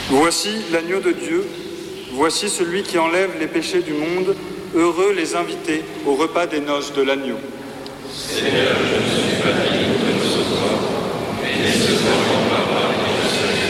Voici l'agneau de Dieu, voici celui qui enlève les péchés du monde, heureux les invités au repas des noces de l'agneau. Seigneur, je ne suis pas